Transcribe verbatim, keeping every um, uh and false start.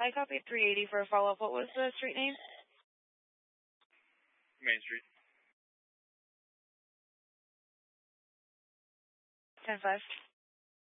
I copied three eighty for a follow-up. What was the street name? Main Street. ten five.